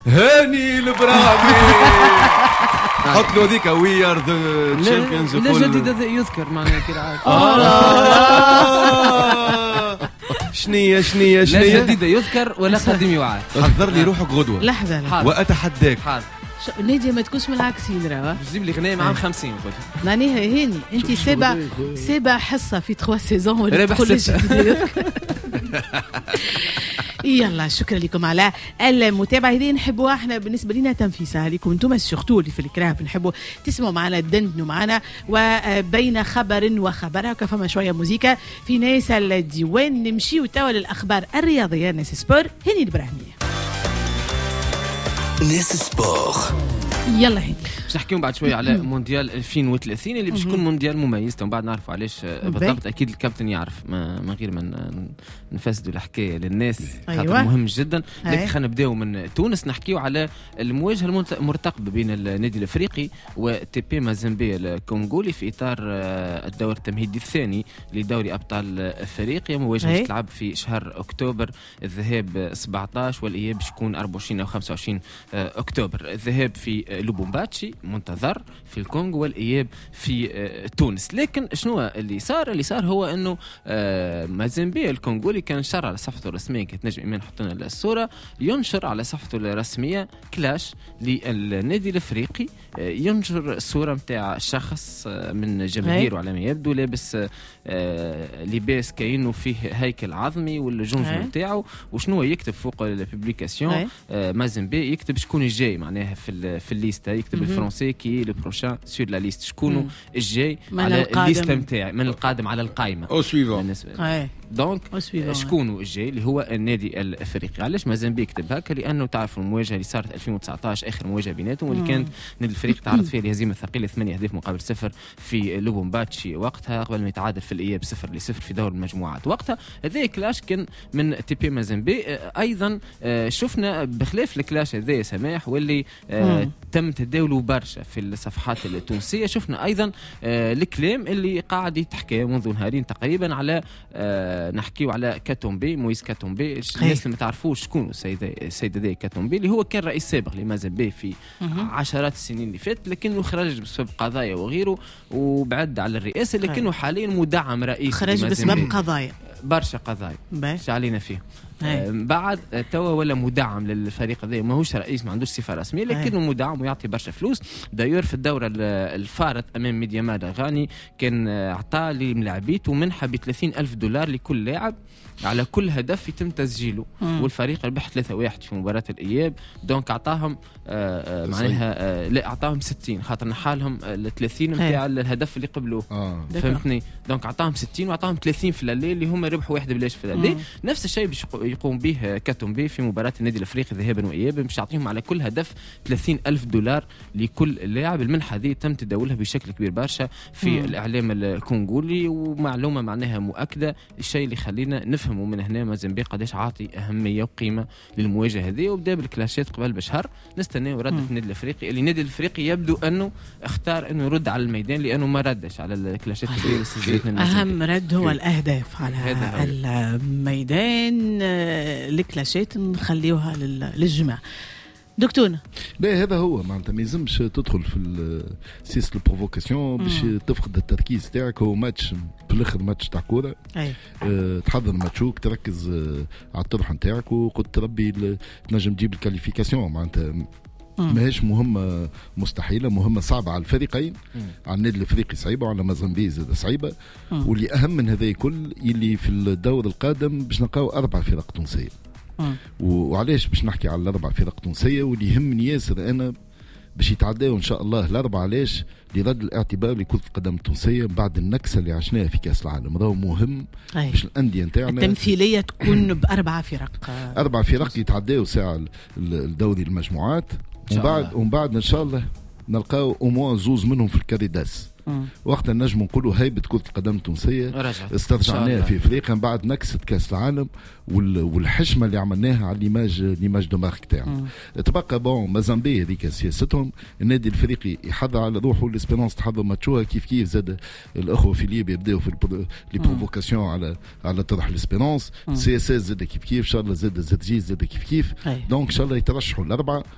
هاني البراهمي. حط له هذيك وي ار ذا تشامبيونز. لا جديد يذكر معناها كي عاد. شنية لا جديد يذكر ولا قديم يوعد. حضر لي روحك غدوة. لحظة وأتحداك. نادية ما تكونش من العكسين راه. جيب لي غناية معهم 50 قلت. معناها هاني أنت سابع حصة في 3 سيزون ولا تقولش جديد. يلا شكرا لكم على المتابعة. هذه نحبوا احنا بالنسبة لنا تنفيسها لكم انتم سورتو اللي في الكراه بنحبوا تسمعوا معنا تدندنوا معنا وبين خبر وخبر هكا فما شوية موزيكا في ناس الديوان. نمشيو توا للأخبار الرياضية ناس سبور. هاني البراهمي ناس سبور. يلا هاني باش نحكيو بعد شويه على مونديال 2030 اللي باش يكون مونديال مميز. تو بعد نعرفوا علاش بالضبط. اكيد الكابتن يعرف من غير ما نفسدوا الحكايه للناس. خاطر مهم جدا. لكن خلينا نبداو من تونس نحكيو على المواجهه المرتقبه بين النادي الافريقي وتي بي مازيمبي الكونغولي في اطار الدور التمهيدي الثاني لدوري ابطال افريقيا. مواجهه تلعب في شهر اكتوبر. الذهاب 17 والاياب باش يكون 24 او 25 اكتوبر. الذهاب في لوبومباتشي منتظر في الكونغو والاياب في تونس. لكن شنو اللي صار هو انه مازيمبي الكونغولي كان نشر على صفحته الرسميه كتنجم ايمان نحط لنا الصوره. ينشر على صفحته الرسميه كلاش للنادي الافريقي. ينشر الصوره نتاع شخص من جماهيره على ما يبدو لابس لباس كأنه فيه هيكل عظمي والجنجم نتاعو. وشنو يكتب فوق البوبليكاسيون مازيمبي يكتب شكون الجاي معناها في الليسته. يكتب الفرنسي كي لو بروشان سور لا ليست. شكون الجاي على الليسته نتاعي من القادم على القائمه او سويفون. دونك شكون الجاي اللي هو النادي الافريقي. علاش مازيمبي يكتب هكا؟ لانه تعرفوا المواجهه اللي صارت 2019 اخر مواجهه بيناتهم واللي كانت النادي الافريقي تعرض فيها لهزيمه ثقيله 8 أهداف مقابل 0 في لوبومباتشي وقتها قبل ما يتعادل في الاياب 0-0 في دور المجموعات. وقتها هذا كلاش كان من تي بي مازيمبي. ايضا شفنا بخلاف الكلاش هذا سماح واللي تم تداوله برشا في الصفحات التونسيه. شفنا ايضا الكلام اللي قاعد يتحكى منذ نهارين تقريبا على نحكيو على كاتومبي مويس كاتومبي. الناس اللي ما تعرفوش شكون السيد ذا كاتومبي اللي هو كان رئيس سابق لمازيمبي في عشرات السنين اللي فاتت لكنه خرج بسبب قضايا وغيره وبعد على الرئاسه. لكنه حاليا مدعم رئيس خرج بسبب قضايا برشا قضايا شعلينا فيه. بعد توا ولا مدعم للفريق هذا. ماهوش رئيس ما عندوش صفه رسميه لكنه مدعم ويعطي برشا فلوس. دايور في الدوره الفارت امام ميديا مادا غاني كان اعطى لملاعبيته منحه $30,000 لكل لاعب على كل هدف يتم تسجيله. والفريق ربح 3-1 في مباراه الاياب. دونك اعطاهم معناها لا اعطاهم 60 خاطر نحالهم ال 30 نتاع الهدف اللي قبلوه. فهمتني؟ دونك اعطاهم 60 واعطاهم 30 في الليل اللي هم ربحوا واحد بلاش في الليل. نفس الشيء باش يقوم به كاتومبي في مباراه النادي الافريقي ذهابا وايابا. باش يعطيهم على كل هدف $30,000 لكل لاعب. المنحه هذه تم تداولها بشكل كبير برشا في الاعلام الكونغولي ومعلومه معناها مؤكده. الشيء اللي خلينا نفهموا من هنا مازيمبي قداش عاطي اهميه وقيمه للمواجهه هذه. وبدا بالكلاشات قبل بشهر. نستناو رده النادي الافريقي اللي النادي الافريقي يبدو انه اختار انه يرد على الميدان لانه ما ردش على الكلاشات اللي اهم رد هو الاهداف على الميدان. الكلاشات نخليوها للجماعه. دكتور لا هذا هو معناتها ما يلزمش تدخل في سيس البروفوكاسيون باش تفقد التركيز تاعك. هو ماتش في الاخر ماتش تاع كوره. تحضر ماتشوك تركز على الطرح نتاعك وقلت ربي تنجم تجيب الكاليفيكاسيون. معناتها ماهيش مهمة مستحيلة. مهمة صعبة على الفريقين. على النادي الافريقي صعيبة وعلى مازيمبي زاد صعيبة. واللي اهم من هذا الكل اللي في الدور القادم باش نلقاو 4 فرق تونسية. وعلاش باش نحكي على 4 فرق تونسية واللي يهمني ياسر انا باش يتعداو ان شاء الله ال4 علاش لرد الاعتبار لكرة القدم التونسية بعد النكسة اللي عشناها في كأس العالم. راهو مهم باش الأندية نتاعنا التمثيلية تكون ب4 فرق. 4 فرق يتعداو ساعة الدوري المجموعات. ومن بعد ان شاء الله نلقاو او موان زوز منهم في الكاريداس. وقت نجم نقولوا هيبة كرة القدم التونسية استرجعناها في افريقيا من بعد نكسة كاس العالم والحشمة اللي عملناها على ليماج دو مارك تاعنا. تبقى بون مازامبي هذيك سياستهم. النادي الافريقي يحضر على روحه. الاسبيرونس تحضر ماتشوها كيف زاد الاخوه فيليب يبداو في لي بروفوكاسيون على طرح الاسبيرونس. سي اس اس زاد كيف ان شاء الله زاد جي زاد كيف دونك ان شاء الله يترشحوا ال4